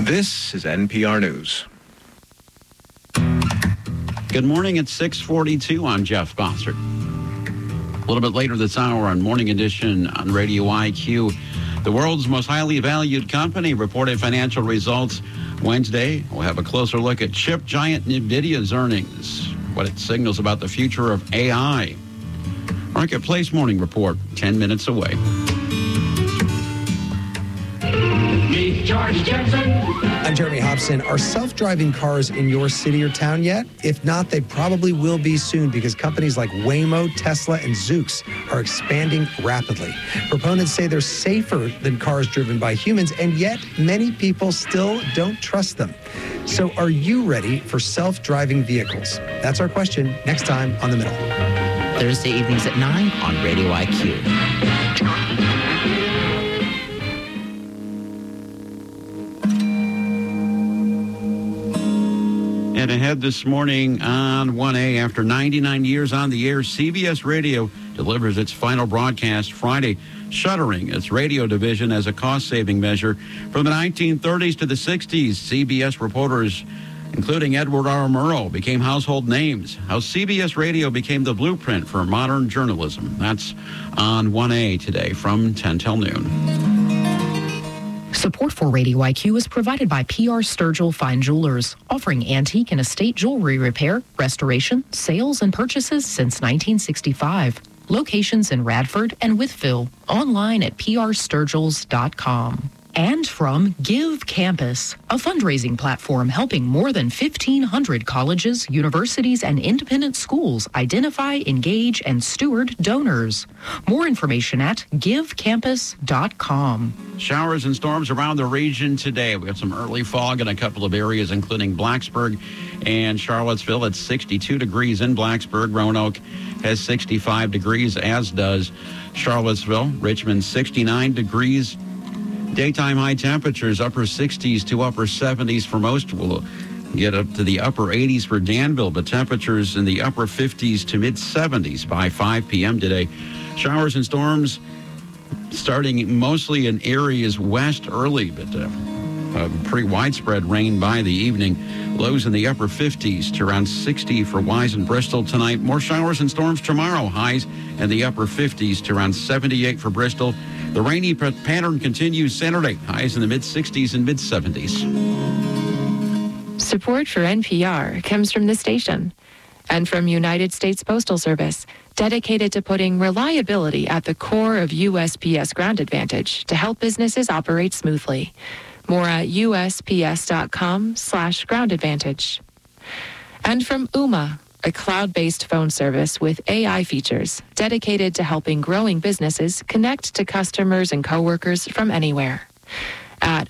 This is NPR News. Good morning. It's 6:42. I'm Jeff Bossert. A little bit later this hour on Morning Edition on Radio IQ, the world's most highly valued company reported financial results Wednesday. We'll have a closer look at chip giant NVIDIA's earnings, what it signals about the future of AI. Marketplace Morning Report, 10 minutes away. Meet George Jetson. I'm Jeremy Hobson. Are self-driving cars in your city or town yet? If not, they probably will be soon because companies like Waymo, Tesla, and Zoox are expanding rapidly. Proponents say they're safer than cars driven by humans, and yet many people still don't trust them. So are you ready for self-driving vehicles? That's our question next time on The Middle. Thursday evenings at 9 on Radio IQ. And ahead this morning on 1A, after 99 years on the air, CBS Radio delivers its final broadcast Friday, shuttering its radio division as a cost-saving measure. From the 1930s to the 60s, CBS reporters, including Edward R. Murrow, became household names. How CBS Radio became the blueprint for modern journalism. That's on 1A today from 10 till noon. Support for Radio IQ is provided by PR Sturgill Fine Jewelers, offering antique and estate jewelry repair, restoration, sales, and purchases since 1965. Locations in Radford and Wytheville. Online at prsturgills.com. And from Give Campus, a fundraising platform helping more than 1,500 colleges, universities, and independent schools identify, engage, and steward donors. More information at givecampus.com. Showers and storms around the region today. We have some early fog in a couple of areas, including Blacksburg and Charlottesville. It's 62 degrees in Blacksburg. Roanoke has 65 degrees, as does Charlottesville. Richmond, 69 degrees. Daytime high temperatures, upper 60s to upper 70s for most. We'll get up to the upper 80s for Danville, but temperatures in the upper 50s to mid 70s by 5 p.m. today. Showers and storms starting mostly in areas west early, but pretty widespread rain by the evening. Lows in the upper 50s to around 60 for Wise and Bristol tonight. More showers and storms tomorrow. Highs in the upper 50s to around 78 for Bristol. The rainy pattern continues Saturday. Highs in the mid-60s and mid-70s. Support for NPR comes from this station and from United States Postal Service, dedicated to putting reliability at the core of USPS Ground Advantage to help businesses operate smoothly. More at USPS.com/Ground Advantage. And from Ooma, a cloud-based phone service with AI features dedicated to helping growing businesses connect to customers and coworkers from anywhere. At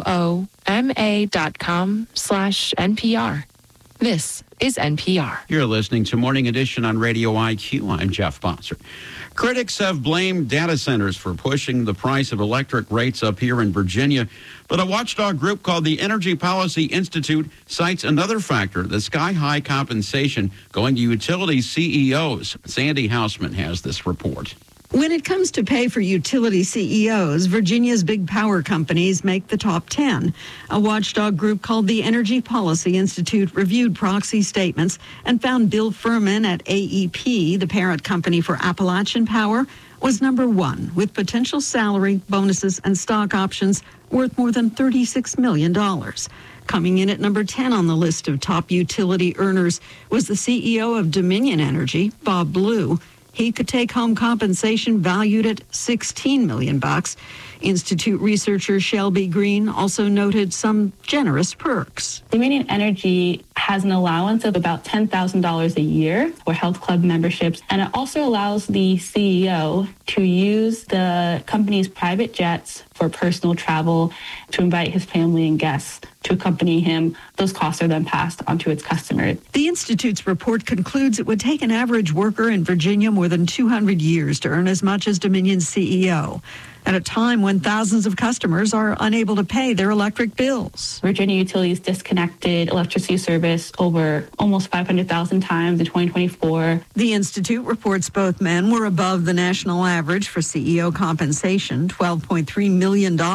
ooma.com/NPR. This is NPR. You're listening to Morning Edition on Radio IQ. I'm Jeff Bossert. Critics have blamed data centers for pushing the price of electric rates up here in Virginia, but a watchdog group called the Energy Policy Institute cites another factor, the sky-high compensation going to utility CEOs. Sandy Hausman has this report. When it comes to pay for utility CEOs, Virginia's big power companies make the top 10. A watchdog group called the Energy Policy Institute reviewed proxy statements and found Bill Furman at AEP, the parent company for Appalachian Power, was number one, with potential salary, bonuses, and stock options worth more than $36 million. Coming in at number 10 on the list of top utility earners was the CEO of Dominion Energy, Bob Blue. He could take home compensation valued at $16 million. Institute researcher Shelby Green also noted some generous perks. Dominion Energy has an allowance of about $10,000 a year for health club memberships, and it also allows the CEO to use the company's private jets for personal travel, to invite his family and guests to accompany him. Those costs are then passed on to its customers. The Institute's report concludes it would take an average worker in Virginia more than 200 years to earn as much as Dominion's CEO, at a time when thousands of customers are unable to pay their electric bills. Virginia Utilities disconnected electricity service over almost 500,000 times in 2024. The Institute reports both men were above the national average for CEO compensation, $12.3 million in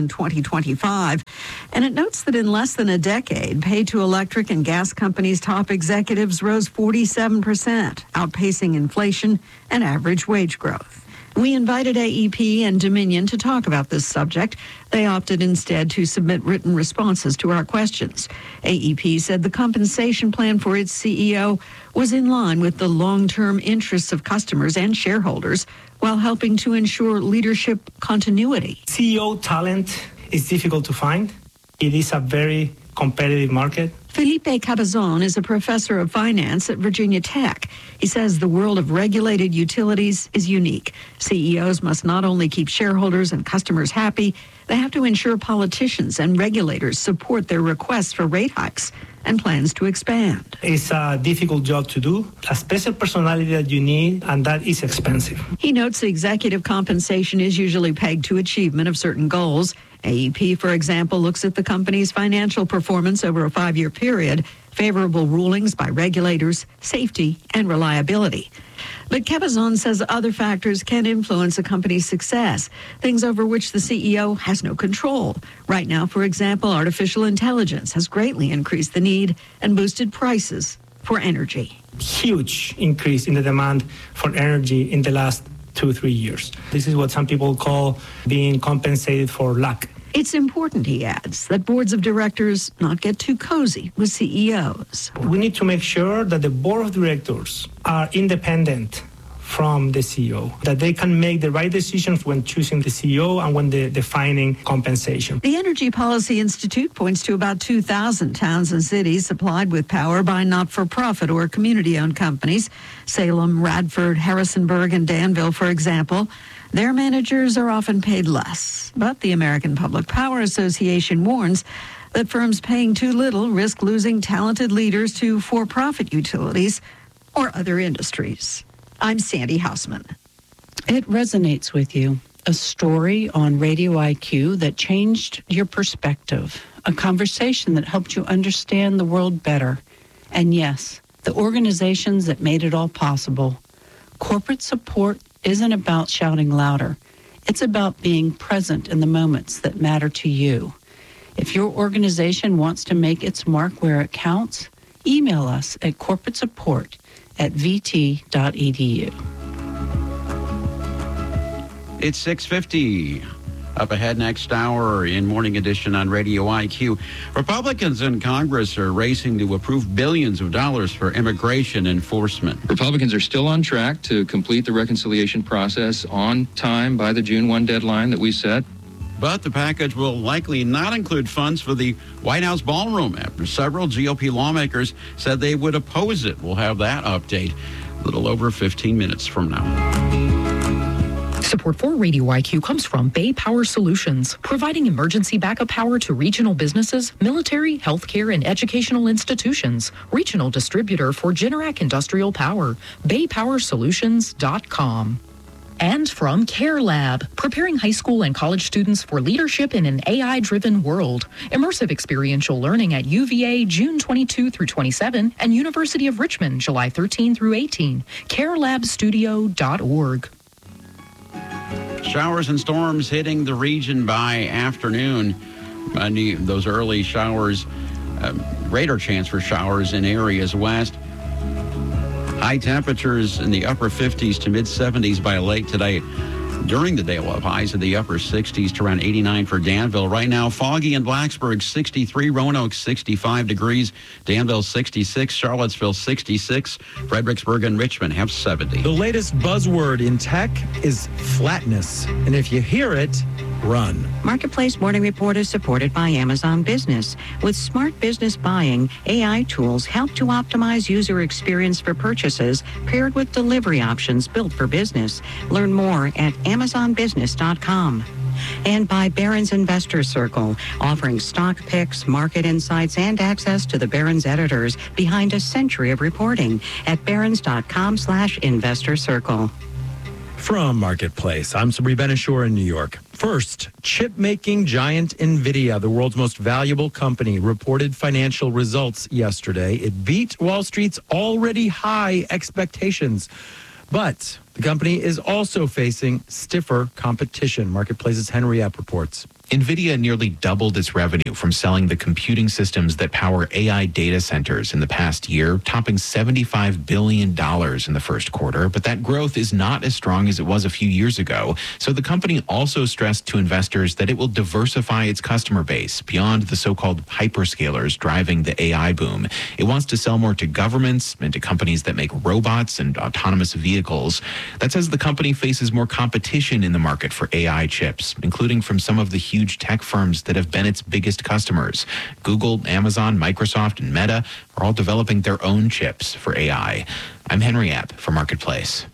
2025. And it notes that in less than a decade, pay to electric and gas companies' top executives rose 47%, outpacing inflation and average wage growth. We invited AEP and Dominion to talk about this subject. They opted instead to submit written responses to our questions. AEP said the compensation plan for its CEO was in line with the long-term interests of customers and shareholders while helping to ensure leadership continuity. CEO talent is difficult to find. It is a very competitive market. Felipe Cabazon is a professor of finance at Virginia Tech. He says the world of regulated utilities is unique. CEOs must not only keep shareholders and customers happy, they have to ensure politicians and regulators support their requests for rate hikes and plans to expand. It's a difficult job to do, a special personality that you need, and that is expensive. He notes the executive compensation is usually pegged to achievement of certain goals. AEP, for example, looks at the company's financial performance over a 5-year period, favorable rulings by regulators, safety, and reliability. But Cabazon says other factors can influence a company's success, things over which the CEO has no control. Right now, for example, artificial intelligence has greatly increased the need and boosted prices for energy. Huge increase in the demand for energy in the last 2-3 years. This is what some people call being compensated for luck. It's important, he adds, that boards of directors not get too cozy with CEOs. We need to make sure that the board of directors are independent from the CEO, that they can make the right decisions when choosing the CEO and when defining compensation. The Energy Policy Institute points to about 2,000 towns and cities supplied with power by not-for-profit or community-owned companies. Salem, Radford, Harrisonburg, and Danville, for example. Their managers are often paid less. But the American Public Power Association warns that firms paying too little risk losing talented leaders to for-profit utilities or other industries. I'm Sandy Hausman. It resonates with you. A story on Radio IQ that changed your perspective. A conversation that helped you understand the world better. And yes, the organizations that made it all possible. Corporate support isn't about shouting louder. It's about being present in the moments that matter to you. If your organization wants to make its mark where it counts, email us at corporatesupport@vt.edu. It's 6:50. Up ahead next hour in Morning Edition on Radio IQ. Republicans in Congress are racing to approve billions of dollars for immigration enforcement. Republicans are still on track to complete the reconciliation process on time by the June 1 deadline that we set. But the package will likely not include funds for the White House ballroom after several GOP lawmakers said they would oppose it. We'll have that update a little over 15 minutes from now. Support for Radio IQ comes from Bay Power Solutions, providing emergency backup power to regional businesses, military, healthcare, and educational institutions. Regional distributor for Generac Industrial Power. BayPowerSolutions.com. And from Care Lab, preparing high school and college students for leadership in an AI-driven world. Immersive experiential learning at UVA June 22 through 27 and University of Richmond July 13 through 18. CareLabStudio.org. Showers and storms hitting the region by afternoon. Those early showers, greater chance for showers in areas west. High temperatures in the upper 50s to mid 70s by late today. During the day, we'll have highs in the upper 60s to around 89 for Danville. Right now, foggy in Blacksburg, 63. Roanoke, 65 degrees. Danville, 66. Charlottesville, 66. Fredericksburg and Richmond have 70. The latest buzzword in tech is flatness. And if you hear it, run. Marketplace Morning Report is supported by Amazon Business. With smart business buying, AI tools help to optimize user experience for purchases paired with delivery options built for business. Learn more at AmazonBusiness.com. And by Barron's Investor Circle, offering stock picks, market insights, and access to the Barron's editors behind a century of reporting at barrons.com/investor circle. From Marketplace, I'm Sabri Ben-Achour in New York. First, chip-making giant NVIDIA, the world's most valuable company, reported financial results yesterday. It beat Wall Street's already high expectations. But the company is also facing stiffer competition. Marketplace's Henry Epp reports. NVIDIA nearly doubled its revenue from selling the computing systems that power AI data centers in the past year, topping $75 billion in the first quarter. But that growth is not as strong as it was a few years ago. So the company also stressed to investors that it will diversify its customer base beyond the so-called hyperscalers driving the AI boom. It wants to sell more to governments and to companies that make robots and autonomous vehicles. That says the company faces more competition in the market for AI chips, including from some of the huge tech firms that have been its biggest customers. Google, Amazon, Microsoft, and Meta are all developing their own chips for AI. I'm Henry Epp for Marketplace.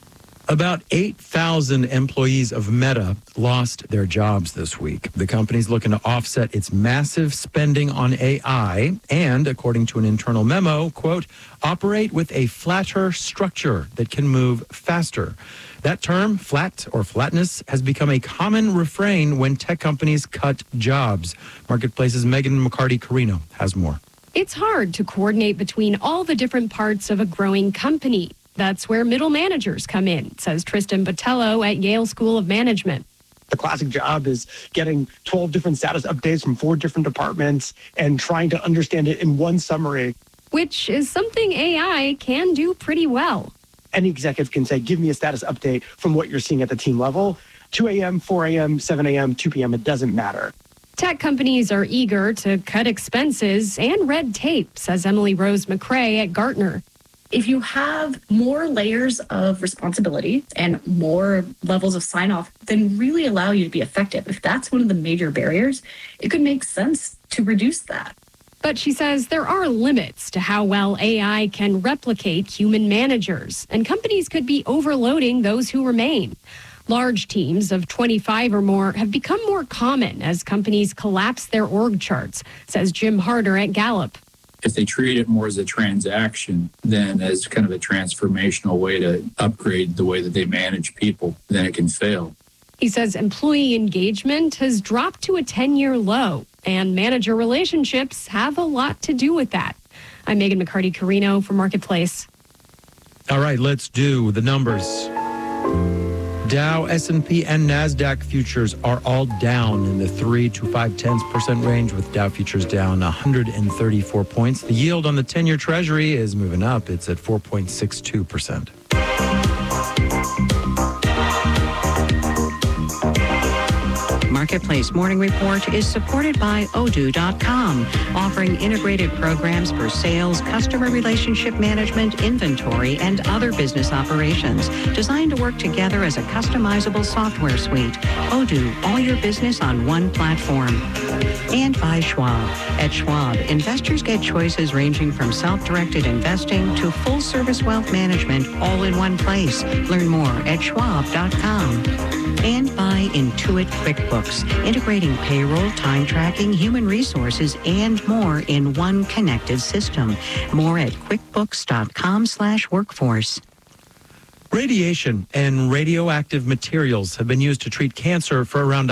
About 8,000 employees of Meta lost their jobs this week. The company's looking to offset its massive spending on AI and, according to an internal memo, quote, operate with a flatter structure that can move faster. That term, flat or flatness, has become a common refrain when tech companies cut jobs. Marketplace's Megan McCarty-Carino has more. It's hard to coordinate between all the different parts of a growing company. That's where middle managers come in, says Tristan Botello at Yale School of Management. The classic job is getting 12 different status updates from 4 different departments and trying to understand it in one summary. Which is something AI can do pretty well. Any executive can say, give me a status update from what you're seeing at the team level. 2 a.m., 4 a.m., 7 a.m., 2 p.m., it doesn't matter. Tech companies are eager to cut expenses and red tape, says Emily Rose McCrae at Gartner. If you have more layers of responsibility and more levels of sign-off, then really allow you to be effective. If that's one of the major barriers, it could make sense to reduce that. But she says there are limits to how well AI can replicate human managers, and companies could be overloading those who remain. Large teams of 25 or more have become more common as companies collapse their org charts, says Jim Harder at Gallup. If they treat it more as a transaction than as kind of a transformational way to upgrade the way that they manage people, then it can fail. He says employee engagement has dropped to a 10-year low, and manager relationships have a lot to do with that. I'm Megan McCarty-Carino for Marketplace. All right, let's do the numbers. Dow, S&P, and NASDAQ futures are all down in the 3 to 0.5% range, with Dow futures down 134 points. The yield on the 10-year Treasury is moving up. It's at 4.62%. Marketplace Morning Report is supported by Odoo.com, offering integrated programs for sales, customer relationship management, inventory, and other business operations, designed to work together as a customizable software suite. Odoo, all your business on one platform. And by Schwab. At Schwab, investors get choices ranging from self-directed investing to full-service wealth management, all in one place. Learn more at Schwab.com. And by Intuit QuickBooks, integrating payroll, time tracking, human resources, and more in one connected system. More at QuickBooks.com/workforce. Radiation and radioactive materials have been used to treat cancer for around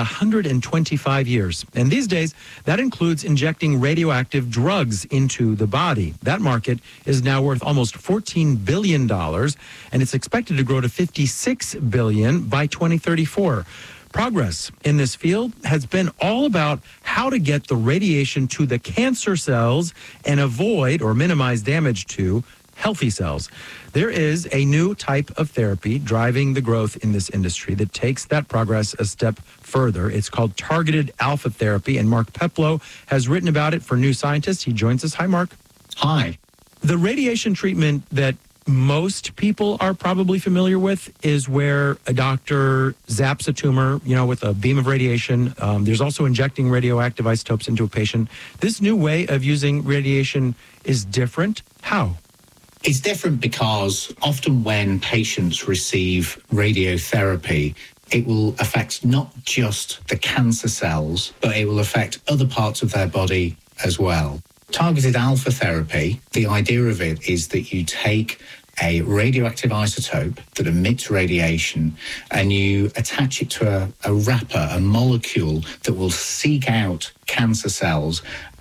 125 years. And these days, that includes injecting radioactive drugs into the body. That market is now worth almost $14 billion, and it's expected to grow to $56 billion by 2034. Progress in this field has been all about how to get the radiation to the cancer cells and avoid or minimize damage to healthy cells. There is a new type of therapy driving the growth in this industry that takes that progress a step further. It's called targeted alpha therapy, and Mark Peplow has written about it for New Scientist. He joins us. Hi, Mark. Hi. The radiation treatment that most people are probably familiar with is where a doctor zaps a tumor, with a beam of radiation. There's also injecting radioactive isotopes into a patient. This new way of using radiation is different. How? It's different because often when patients receive radiotherapy, it will affect not just the cancer cells, but it will affect other parts of their body as well. Targeted alpha therapy, the idea of it is that you take a radioactive isotope that emits radiation and you attach it to a wrapper, a molecule that will seek out cancer cells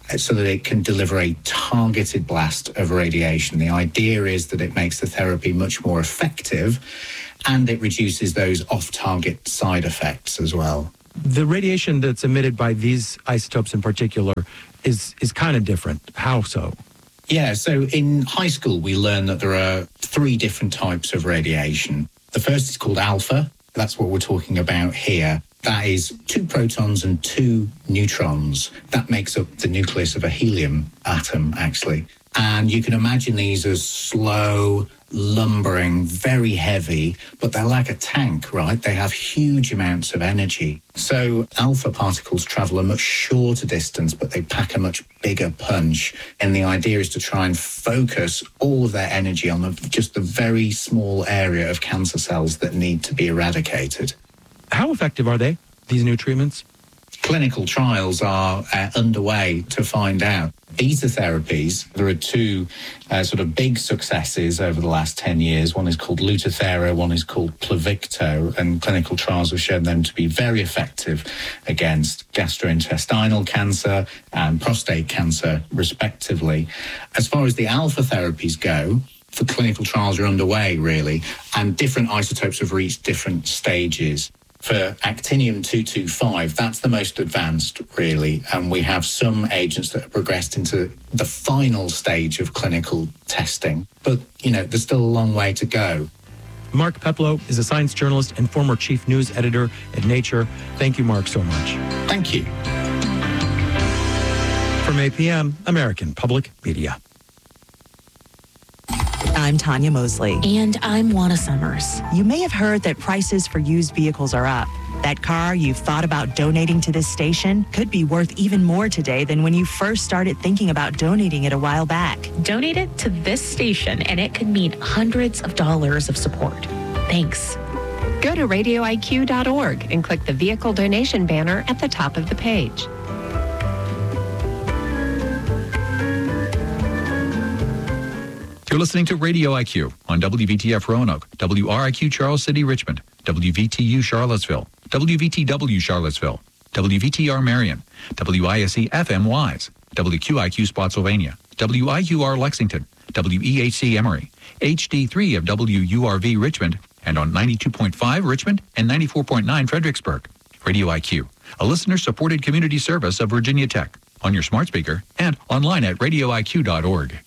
so that it can deliver a targeted blast of radiation. The idea is that it makes the therapy much more effective and it reduces those off-target side effects as well. The radiation that's emitted by these isotopes in particular is kind of different. How so? Yeah, so in high school, we learn that there are 3 different types of radiation. The first is called alpha. That's what we're talking about here. That is 2 protons and 2 neutrons. That makes up the nucleus of a helium atom, actually. And you can imagine these as slow, lumbering, very heavy, but they're like a tank, right? They have huge amounts of energy. So alpha particles travel a much shorter distance, but they pack a much bigger punch. And the idea is to try and focus all of their energy on just the very small area of cancer cells that need to be eradicated. How effective are they, these new treatments? Clinical trials are underway to find out. Beta therapies, there are 2 sort of big successes over the last 10 years. One is called Lutathera, one is called Pluvicto, and clinical trials have shown them to be very effective against gastrointestinal cancer and prostate cancer, respectively. As far as the alpha therapies go, the clinical trials are underway, really, and different isotopes have reached different stages. For actinium-225, that's the most advanced, really, and we have some agents that have progressed into the final stage of clinical testing. But, there's still a long way to go. Mark Peplow is a science journalist and former chief news editor at Nature. Thank you, Mark, so much. Thank you. From APM, American Public Media. I'm Tanya Mosley. And I'm Juana Summers. You may have heard that prices for used vehicles are up. That car you've thought about donating to this station could be worth even more today than when you first started thinking about donating it a while back. Donate it to this station, and it could mean hundreds of dollars of support. Thanks. Go to radioiq.org and click the vehicle donation banner at the top of the page. You're listening to Radio IQ on WVTF Roanoke, WRIQ Charles City, Richmond, WVTU Charlottesville, WVTW Charlottesville, WVTR Marion, WISE FM Wise, WQIQ Spotsylvania, WIUR Lexington, WEHC Emory, HD3 of WURV Richmond, and on 92.5 Richmond and 94.9 Fredericksburg. Radio IQ, a listener-supported community service of Virginia Tech, on your smart speaker and online at radioiq.org.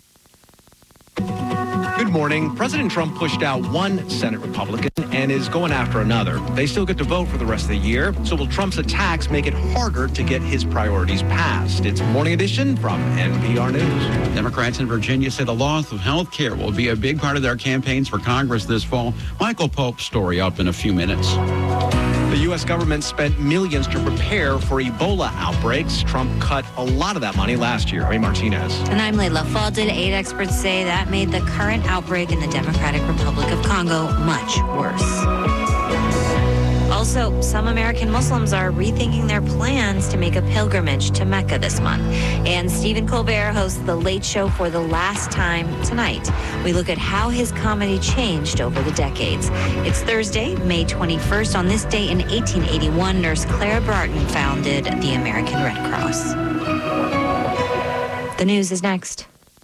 Good morning. President Trump pushed out one Senate Republican and is going after another. They still get to vote for the rest of the year. So will Trump's attacks make it harder to get his priorities passed? It's Morning Edition from NPR News. Democrats in Virginia say the loss of health care will be a big part of their campaigns for Congress this fall. Michael Pope's story up in a few minutes. The U.S. government spent millions to prepare for Ebola outbreaks. Trump cut a lot of that money last year. Ray Martinez. And I'm Layla Falded. Aid experts say that made the current outbreak in the Democratic Republic of Congo much worse. Also, some American Muslims are rethinking their plans to make a pilgrimage to Mecca this month. And Stephen Colbert hosts The Late Show for the last time tonight. We look at how his comedy changed over the decades. It's Thursday, May 21st. On this day in 1881, Nurse Clara Barton founded the American Red Cross. The news is next.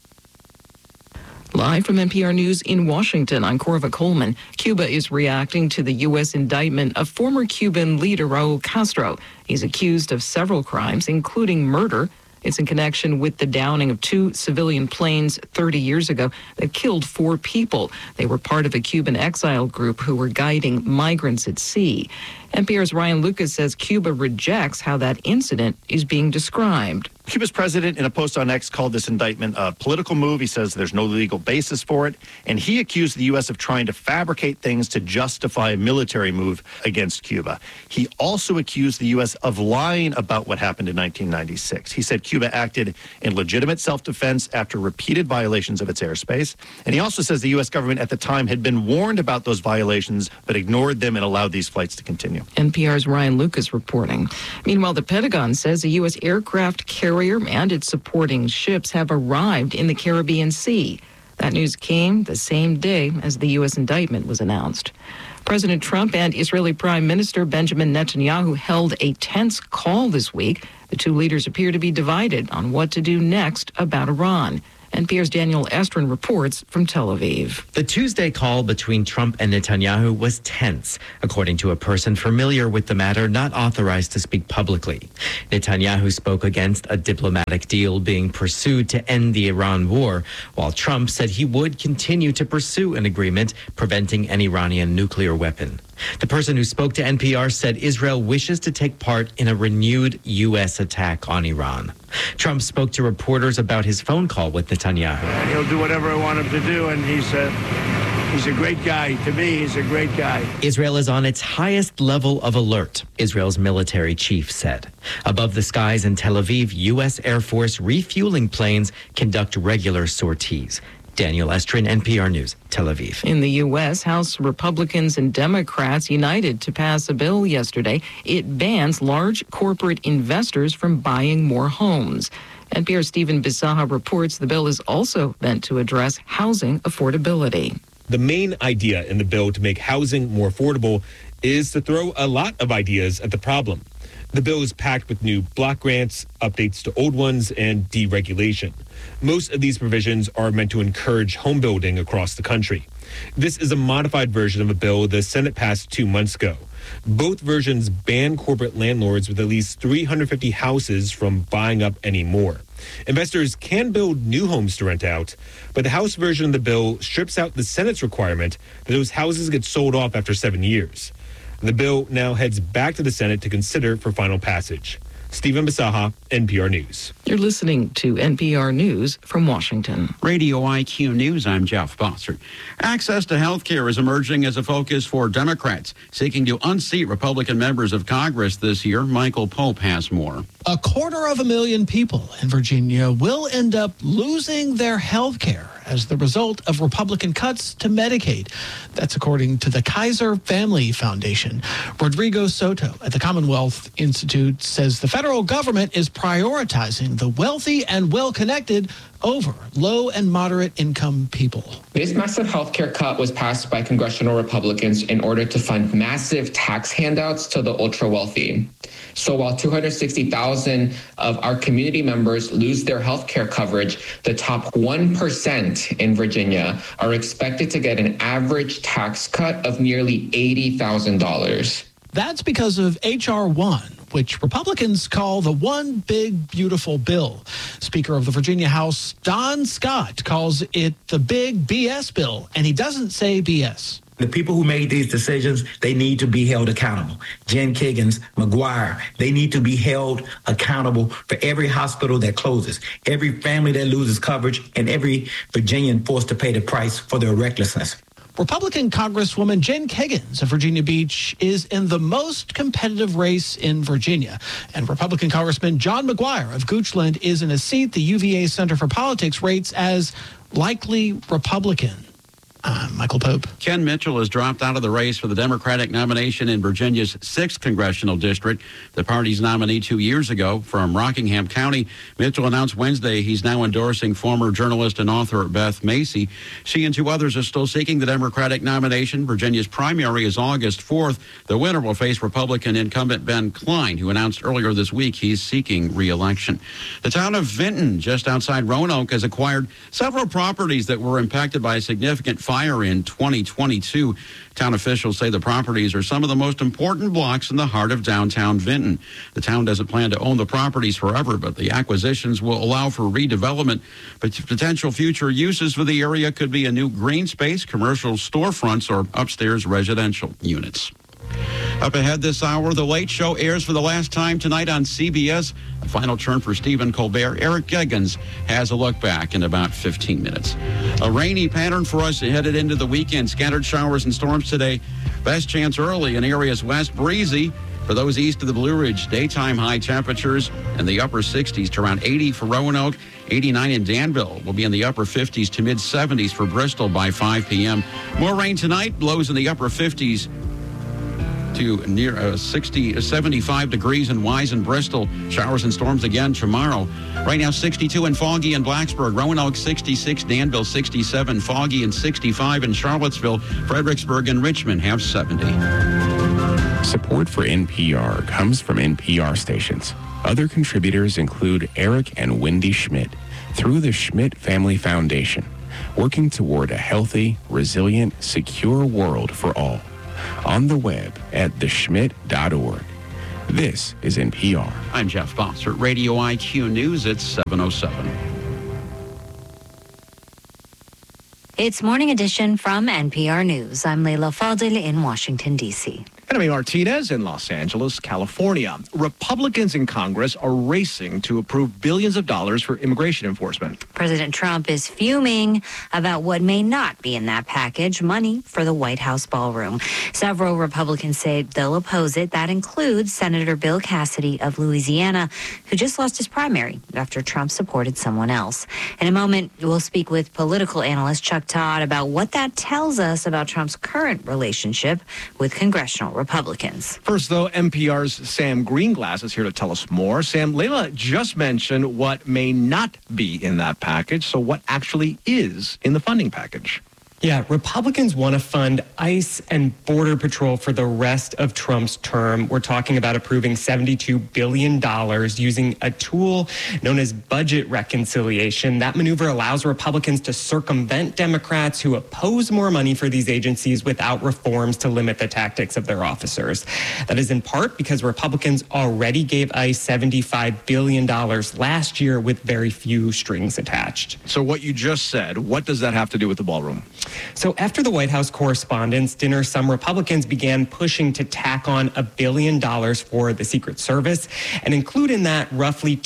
Live from NPR News in Washington, I'm Corva Coleman. Cuba is reacting to the U.S. indictment of former Cuban leader Raul Castro. He's accused of several crimes, including murder. It's in connection with the downing of 2 civilian planes 30 years ago that killed 4 people. They were part of a Cuban exile group who were guiding migrants at sea. NPR's Ryan Lucas says Cuba rejects how that incident is being described. Cuba's president, in a post on X, called this indictment a political move. He says there's no legal basis for it. And he accused the U.S. of trying to fabricate things to justify a military move against Cuba. He also accused the U.S. of lying about what happened in 1996. He said Cuba acted in legitimate self-defense after repeated violations of its airspace. And he also says the U.S. government at the time had been warned about those violations, but ignored them and allowed these flights to continue. NPR's Ryan Lucas reporting. Meanwhile, the Pentagon says a U.S. aircraft carrier and its supporting ships have arrived in the Caribbean Sea. That news came the same day as the U.S. indictment was announced. President Trump and Israeli Prime Minister Benjamin Netanyahu held a tense call this week. The The two leaders appear to be divided on what to do next about Iran. NPR's Daniel Estrin reports from Tel Aviv. The Tuesday call between Trump and Netanyahu was tense, according to a person familiar with the matter not authorized to speak publicly. Netanyahu spoke against a diplomatic deal being pursued to end the Iran war, while Trump said he would continue to pursue an agreement preventing an Iranian nuclear weapon. The person who spoke to NPR said Israel wishes to take part in a renewed U.S. attack on Iran. Trump spoke to reporters about his phone call with Netanyahu. He'll do whatever I want him to do, and he's a great guy. To me, he's a great guy. Israel is on its highest level of alert, Israel's military chief said. Above the skies in Tel Aviv, U.S. Air Force refueling planes conduct regular sorties. Daniel Estrin, NPR News, Tel Aviv. In the U.S., House Republicans and Democrats united to pass a bill yesterday. It bans large corporate investors from buying more homes. NPR's Stephen Bisaha reports the bill is also meant to address housing affordability. The main idea in the bill to make housing more affordable is to throw a lot of ideas at the problem. The bill is packed with new block grants, updates to old ones, and deregulation. Most of these provisions are meant to encourage home building across the country. This is a modified version of a bill the Senate passed 2 months ago. Both versions ban corporate landlords with at least 350 houses from buying up any more. Investors can build new homes to rent out, but the House version of the bill strips out the Senate's requirement that those houses get sold off after 7 years. The bill now heads back to the Senate to consider for final passage. Stephen Bisaha, NPR News. You're listening to NPR News from Washington. Radio IQ News, I'm Jeff Bossert. Access to health care is emerging as a focus for Democrats seeking to unseat Republican members of Congress this year. Michael Pope has more. 250,000 people in Virginia will end up losing their health care as the result of Republican cuts to Medicaid. That's according to the Kaiser Family Foundation. Rodrigo Soto at the Commonwealth Institute says the federal government is prioritizing the wealthy and well-connected over low and moderate income people. This massive healthcare cut was passed by congressional Republicans in order to fund massive tax handouts to the ultra wealthy. So while 260,000 of our community members lose their healthcare coverage, the top 1% in Virginia are expected to get an average tax cut of nearly $80,000. That's because of H.R. 1, which Republicans call the One Big Beautiful Bill. Speaker of the Virginia House, Don Scott, calls it the Big BS Bill, and he doesn't say BS. The people who made these decisions, they need to be held accountable. Jen Kiggins, McGuire, they need to be held accountable for every hospital that closes, every family that loses coverage, and every Virginian forced to pay the price for their recklessness. Republican Congresswoman Jen Kiggins of Virginia Beach is in the most competitive race in Virginia. And Republican Congressman John McGuire of Goochland is in a seat the UVA Center for Politics rates as likely Republican. Michael Pope. Ken Mitchell has dropped out of the race for the Democratic nomination in Virginia's 6th congressional district. The party's nominee 2 years ago from Rockingham County. Mitchell announced Wednesday he's now endorsing former journalist and author Beth Macy. She and 2 others are still seeking the Democratic nomination. Virginia's primary is August 4th. The winner will face Republican incumbent Ben Klein, who announced earlier this week he's seeking re-election. The town of Vinton, just outside Roanoke, has acquired several properties that were impacted by a significant fire in 2022. Town officials say the properties are some of the most important blocks in the heart of downtown Vinton. The town doesn't plan to own the properties forever, but the acquisitions will allow for redevelopment. But potential future uses for the area could be a new green space, commercial storefronts, or upstairs residential units. Up ahead this hour, The Late Show airs for the last time tonight on CBS. A final turn for Stephen Colbert. Eric Geggins has a look back in about 15 minutes. A rainy pattern for us headed into the weekend. Scattered showers and storms today. Best chance early in areas west. Breezy for those east of the Blue Ridge. Daytime high temperatures in the upper 60s to around 80 for Roanoke. 89 in Danville. Will be in the upper 50s to mid 70s for Bristol by 5 p.m. More rain tonight. Lows in the upper 50s to near 75 degrees in Wise and Bristol. Showers and storms again tomorrow. Right now 62 in Foggy and Blacksburg. Roanoke 66, Danville 67, Foggy and 65 in Charlottesville. Fredericksburg and Richmond have 70. Support for NPR comes from NPR stations. Other contributors include Eric and Wendy Schmidt through the Schmidt Family Foundation, working toward a healthy, resilient, secure world for all. On the web at theschmidt.org. This is NPR. I'm Jeff Bossert, Radio IQ News. It's 7:07. It's Morning Edition from NPR News. I'm Leila Fadel in Washington, D.C. And I'm Martinez in Los Angeles, California. Republicans in Congress are racing to approve billions of dollars for immigration enforcement. President Trump is fuming about what may not be in that package, money for the White House ballroom. Several Republicans say they'll oppose it. That includes Senator Bill Cassidy of Louisiana, who just lost his primary after Trump supported someone else. In a moment, we'll speak with political analyst Chuck Todd about what that tells us about Trump's current relationship with congressional Republicans. First, though, NPR's Sam Greenglass is here to tell us more. Sam, Leila just mentioned what may not be in that package. So what actually is in the funding package? Yeah, Republicans want to fund ICE and Border Patrol for the rest of Trump's term. We're talking about approving $72 billion using a tool known as budget reconciliation. That maneuver allows Republicans to circumvent Democrats who oppose more money for these agencies without reforms to limit the tactics of their officers. That is in part because Republicans already gave ICE $75 billion last year with very few strings attached. So what you just said, what does that have to do with the ballroom? So after the White House Correspondents' Dinner, some Republicans began pushing to tack on $1 billion for the Secret Service and include in that roughly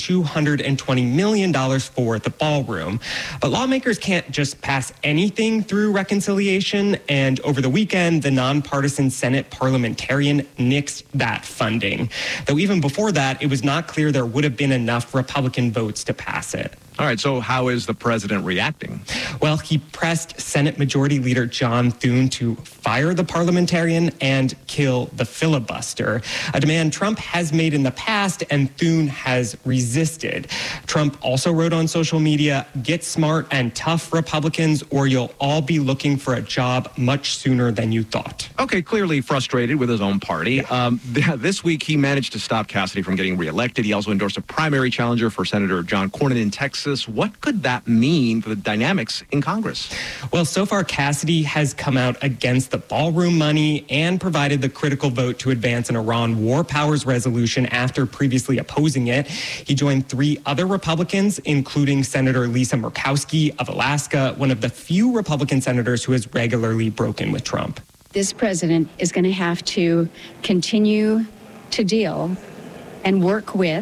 $220 million for the ballroom. But lawmakers can't just pass anything through reconciliation, and over the weekend, the nonpartisan Senate parliamentarian nixed that funding. Though even before that, it was not clear there would have been enough Republican votes to pass it. All right, so how is the president reacting? Well, he pressed Senate Majority Leader John Thune to fire the parliamentarian and kill the filibuster, a demand Trump has made in the past and Thune has resisted. Trump also wrote on social media, "Get smart and tough, Republicans, or you'll all be looking for a job much sooner than you thought." Okay, clearly frustrated with his own party. This week, he managed to stop Cassidy from getting reelected. He also endorsed a primary challenger for Senator John Cornyn in Texas. What could that mean for the dynamics in Congress? Well, so far, Cassidy has come out against the ballroom money and provided the critical vote to advance an Iran war powers resolution after previously opposing it. He joined 3 other Republicans, including Senator Lisa Murkowski of Alaska, one of the few Republican senators who has regularly broken with Trump. This president is going to have to continue to deal and work with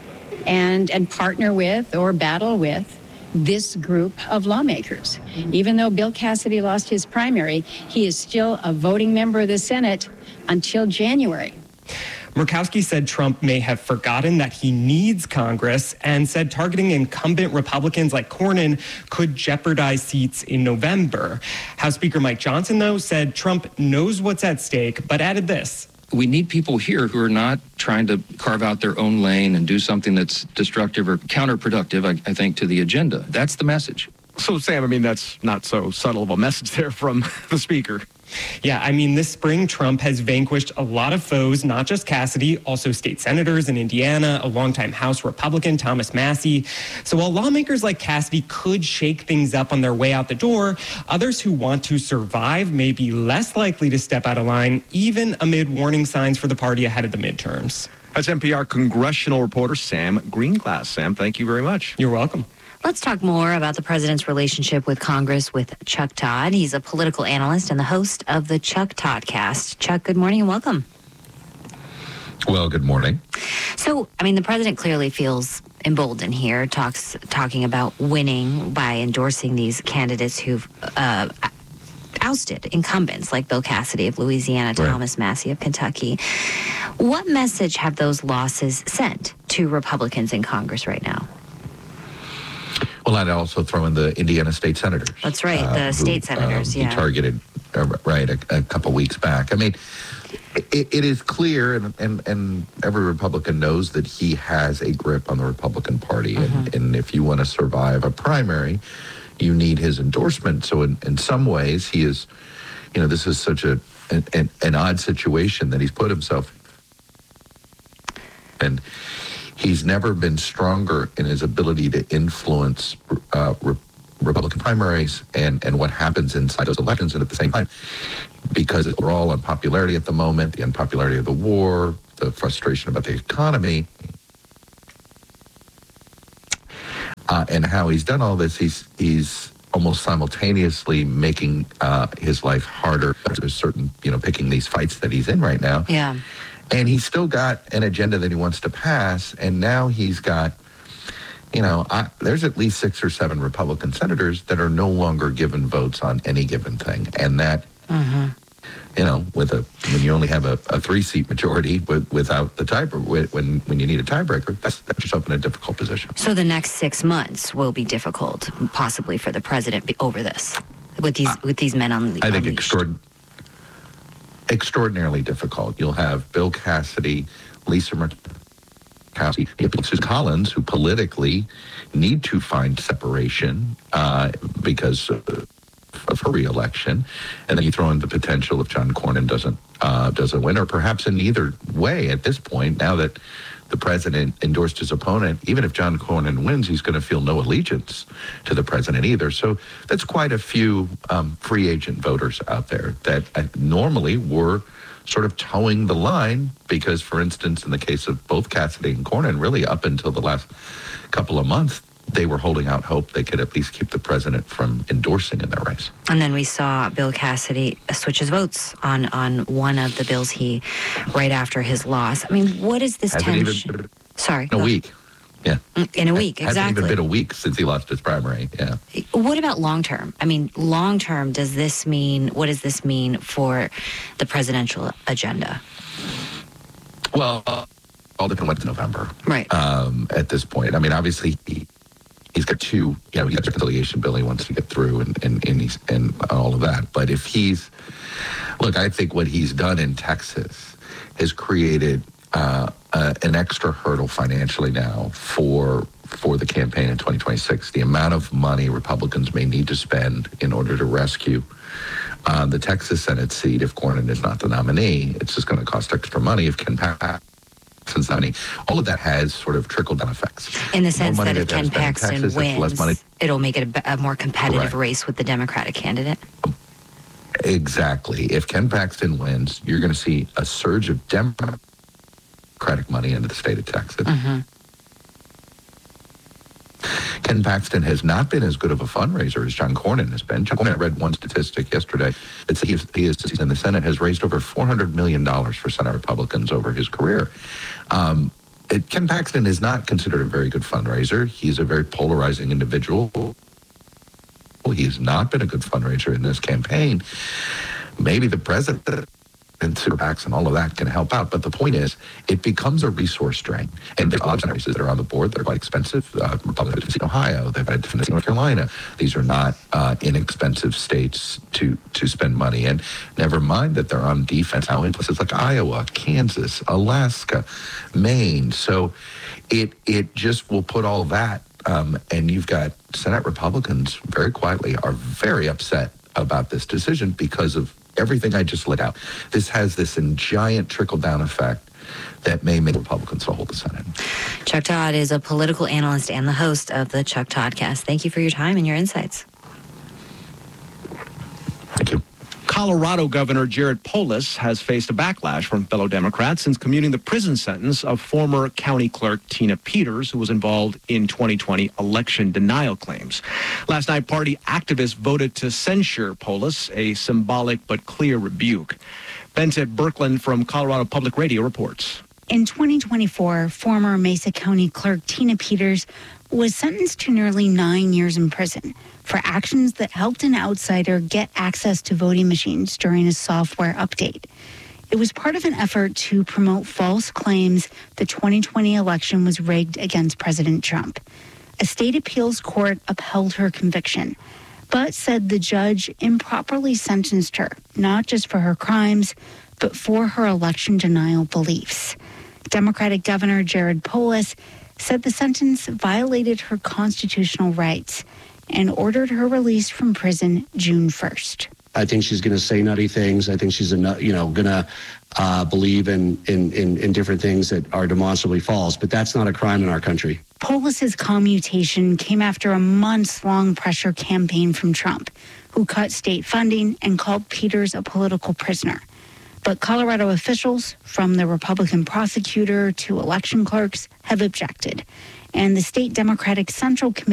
and partner with or battle with this group of lawmakers. Even though Bill Cassidy lost his primary, he is still a voting member of the Senate until January. Murkowski said Trump may have forgotten that he needs Congress and said targeting incumbent Republicans like Cornyn could jeopardize seats in November. House Speaker Mike Johnson, though, said Trump knows what's at stake, but added this. We need people here who are not trying to carve out their own lane and do something that's destructive or counterproductive, I think, to the agenda. That's the message. So, Sam, I mean, that's not so subtle of a message there from the speaker. Yeah, I mean, this spring, Trump has vanquished a lot of foes, not just Cassidy, also state senators in Indiana, a longtime House Republican, Thomas Massie. So while lawmakers like Cassidy could shake things up on their way out the door, others who want to survive may be less likely to step out of line, even amid warning signs for the party ahead of the midterms. That's NPR congressional reporter Sam Greenglass. Sam, thank you very much. You're welcome. Let's talk more about the president's relationship with Congress with Chuck Todd. He's a political analyst and the host of the Chuck Toddcast. Chuck, good morning and welcome. Well, good morning. So, I mean, the president clearly feels emboldened here, talking about winning by endorsing these candidates who've ousted incumbents like Bill Cassidy of Louisiana, Thomas Massie of Kentucky. What message have those losses sent to Republicans in Congress right now? Well, I'd also throw in the Indiana state senators. That's right, the state senators, he targeted, a couple weeks back. I mean, it is clear, and every Republican knows that he has a grip on the Republican Party. And if you want to survive a primary, you need his endorsement. So in some ways, he is, this is such an odd situation that he's put himself in. And He's never been stronger in his ability to influence Republican primaries and what happens inside those elections. And at the same time, because we're all on popularity at the moment, the unpopularity of the war, the frustration about the economy, and how he's done all this, he's almost simultaneously making his life harder. There's certain, picking these fights that he's in right now. Yeah. And he's still got an agenda that he wants to pass. And now he's got, there's at least 6 or 7 Republican senators that are no longer given votes on any given thing. And that, when you only have a 3-seat majority without the tiebreaker, when you need a tiebreaker, that's yourself in a difficult position. So the next 6 months will be difficult, possibly for the president over this, with these men on the. I think extraordinarily difficult. You'll have Bill Cassidy, Lisa Murkowski, Susan Collins, who politically need to find separation because of her reelection, and then you throw in the potential if John Cornyn doesn't win, or perhaps in either way at this point. Now that the president endorsed his opponent, even if John Cornyn wins, he's going to feel no allegiance to the president either. So that's quite a few free agent voters out there that normally were sort of towing the line because, for instance, in the case of both Cassidy and Cornyn, really up until the last couple of months, they were holding out hope they could at least keep the president from endorsing in their race. And then we saw Bill Cassidy switch his votes on one of the bills right after his loss. I mean, what is this tension? Sorry. In a week. Yeah. In a week, exactly. Hasn't even been a week since he lost his primary. Yeah. What about long term? I mean, long term, what does this mean for the presidential agenda? Well, all depends on what's in November. Right. At this point. I mean, obviously, he's got two, he's got a reconciliation bill he wants to get through and all of that. But if I think what he's done in Texas has created an extra hurdle financially now for the campaign in 2026. The amount of money Republicans may need to spend in order to rescue the Texas Senate seat if Cornyn is not the nominee. It's just going to cost extra money if Ken Paxton's nominee. All of that has sort of trickle-down effects. In the sense that if Ken Paxton wins, it'll make it a more competitive race with the Democratic candidate? Exactly. If Ken Paxton wins, you're going to see a surge of Democratic money into the state of Texas. Mm-hmm. Ken Paxton has not been as good of a fundraiser as John Cornyn has been. John Cornyn, I read one statistic yesterday that said he in the Senate has raised over $400 million for Senate Republicans over his career. Ken Paxton is not considered a very good fundraiser. He's a very polarizing individual. He has not been a good fundraiser in this campaign. Maybe the president and super PACs and all of that can help out. But the point is, it becomes a resource drain. And there's a lot of races that are on the board that are quite expensive. Republicans in Ohio, they've had to in North Carolina. These are not inexpensive states to spend money in. Never mind that they're on defense now in places like Iowa, Kansas, Alaska, Maine. So it just will put all that. And you've got Senate Republicans very quietly are very upset about this decision because of everything I just laid out. This has this giant trickle-down effect that may make Republicans hold the Senate. Chuck Todd is a political analyst and the host of the Chuck Toddcast. Thank you for your time and your insights. Thank you. Colorado Governor Jared Polis has faced a backlash from fellow Democrats since commuting the prison sentence of former county clerk Tina Peters, who was involved in 2020 election denial claims. Last night, party activists voted to censure Polis, a symbolic but clear rebuke. Bente Birkeland from Colorado Public Radio reports. In 2024, former Mesa County Clerk Tina Peters was sentenced to nearly 9 years in prison for actions that helped an outsider get access to voting machines during a software update. It was part of an effort to promote false claims the 2020 election was rigged against President Trump. A state appeals court upheld her conviction, but said the judge improperly sentenced her, not just for her crimes, but for her election denial beliefs. Democratic Governor Jared Polis said the sentence violated her constitutional rights and ordered her release from prison June 1st. I think she's going to say nutty things. I think she's going to believe in different things that are demonstrably false. But that's not a crime in our country. Polis's commutation came after a months-long pressure campaign from Trump, who cut state funding and called Peters a political prisoner. But Colorado officials, from the Republican prosecutor to election clerks, have objected. And the state Democratic Central Committee